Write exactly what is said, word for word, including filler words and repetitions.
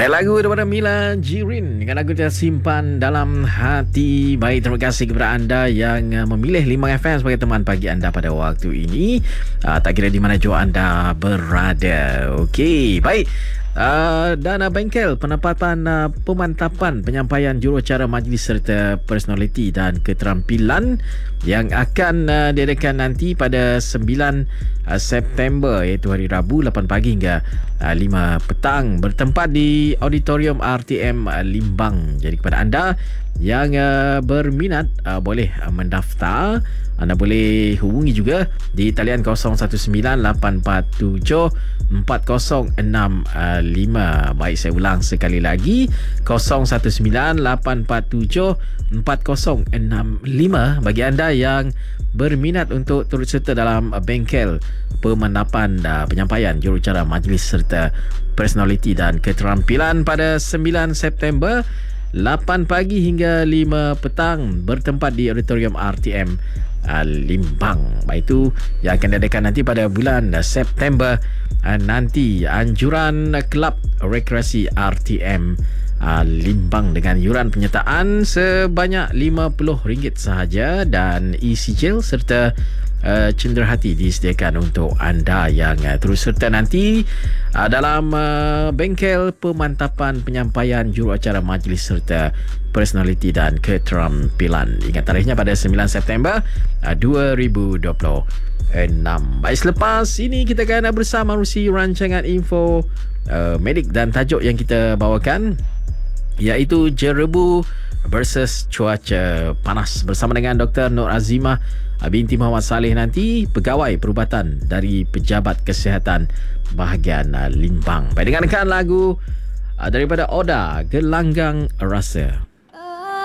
Baik, lagu daripada Mila Jirin dengan lagu Tersimpan Dalam Hati. Baik, terima kasih kepada anda yang uh, memilih lima F M sebagai teman pagi anda pada waktu ini. Uh, tak kira di mana jua anda berada. Okey, baik. Uh, Dana Bengkel Penempatan uh, Pemantapan Penyampaian Jurucara Majlis serta Personaliti dan Keterampilan yang akan uh, diadakan nanti pada sembilan uh, September, iaitu hari Rabu lapan pagi hingga uh, lima petang, bertempat di Auditorium R T M uh, Limbang. Jadi kepada anda yang uh, berminat uh, boleh uh, mendaftar. Anda boleh hubungi juga di talian kosong satu sembilan lapan empat tujuh empat kosong enam lima. Baik, saya ulang sekali lagi, kosong satu sembilan lapan empat tujuh empat kosong enam lima bagi anda yang berminat untuk turut serta dalam bengkel pemantapan uh, penyampaian jurucara majlis serta personaliti dan keterampilan pada sembilan September lapan pagi hingga lima petang, bertempat di Auditorium R T M uh, Limbang. Baik, itu yang akan diadakan nanti pada bulan uh, September uh, nanti. Anjuran uh, Kelab Rekreasi R T M uh, Limbang dengan yuran penyertaan sebanyak lima puluh ringgit sahaja, dan e-sijil serta Uh, cenderahati disediakan untuk anda yang uh, terus serta nanti uh, dalam uh, bengkel pemantapan penyampaian juruacara majlis serta personaliti dan keterampilan. Ingat tarikhnya pada sembilan September uh, dua ribu dua puluh enam. Baik, selepas ini kita akan bersama menerusi rancangan info uh, medik dan tajuk yang kita bawakan, iaitu jerebu versus cuaca panas bersama dengan Doktor Nur Azimah binti Muhammad Saleh nanti, pegawai perubatan dari Pejabat Kesihatan bahagian Limbang. Baik, dengarkan lagu daripada Oda, Gelanggang Rasa.